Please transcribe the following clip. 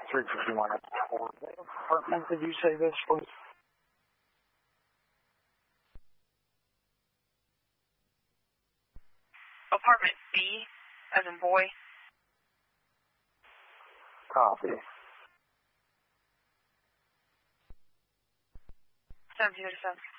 351 apartment, did you say this was? Apartment B, as in boy. Copy. 1737.